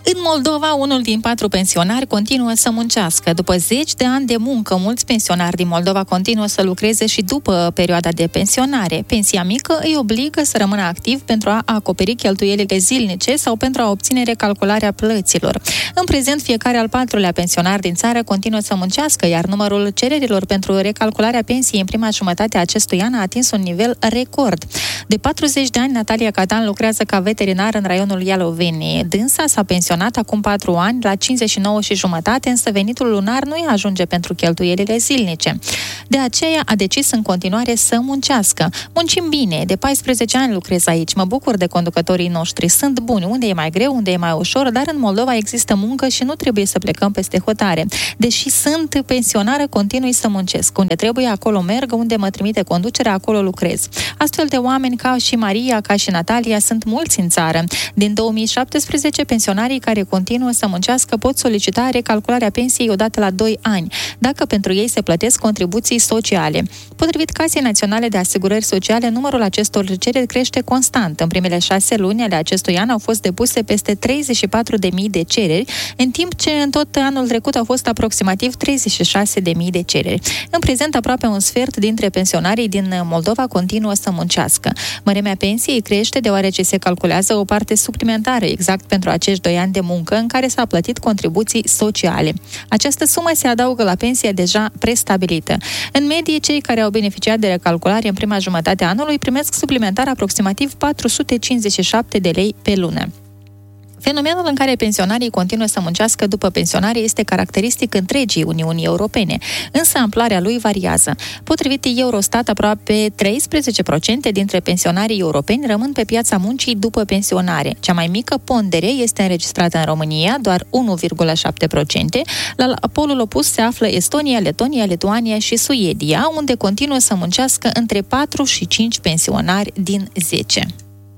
În Moldova, 1 din 4 pensionari continuă să muncească. După 10 de ani de muncă, mulți pensionari din Moldova continuă să lucreze și după perioada de pensionare. Pensia mică îi obligă să rămână activ pentru a acoperi cheltuielile zilnice sau pentru a obține recalcularea plăților. În prezent, fiecare al 4-lea pensionar din țară continuă să muncească, iar numărul cererilor pentru recalcularea pensiei în prima jumătate a acestui an a atins un nivel record. De 40 de ani, Natalia Catan lucrează ca veterinar în raionul Ialoveni. Dânsa s-a pensionat acum 4 ani la 59,5, însă venitul lunar nu îi ajunge pentru cheltuielile zilnice. De aceea a decis în continuare să muncească. Muncim bine, de 14 ani lucrez aici, mă bucur de conducătorii noștri, sunt buni, unde e mai greu, unde e mai ușor, dar în Moldova există muncă și nu trebuie să plecăm peste hotare. Deși sunt pensionară, continui să muncesc. Unde trebuie, acolo merg, unde mă trimite conducerea, acolo lucrez. Astfel de oameni ca și Maria, ca și Natalia, sunt mulți în țară. Din 2017, pensionarii care continuă să muncească pot solicita recalcularea pensiei odată la 2 ani, dacă pentru ei se plătesc contribuții sociale. Potrivit Casei Naționale de Asigurări Sociale, numărul acestor cereri crește constant. În primele 6 luni ale acestui an au fost depuse peste 34.000 de cereri, în timp ce în tot anul trecut au fost aproximativ 36.000 de cereri. În prezent, aproape un sfert dintre pensionarii din Moldova continuă să muncească. Mărimea pensiei crește deoarece se calculează o parte suplimentară exact pentru acești 2 ani de muncă în care s-a plătit contribuții sociale. Această sumă se adaugă la pensia deja prestabilită. În medie, cei care au beneficiat de recalculare în prima jumătate a anului primesc suplimentar aproximativ 457 de lei pe lună. Fenomenul în care pensionarii continuă să muncească după pensionare este caracteristic întregii Uniunii Europene, însă amploarea lui variază. Potrivit Eurostat, aproape 13% dintre pensionarii europeni rămân pe piața muncii după pensionare. Cea mai mică pondere este înregistrată în România, doar 1,7%. La polul opus se află Estonia, Letonia, Lituania și Suedia, unde continuă să muncească între 4 și 5 pensionari din 10.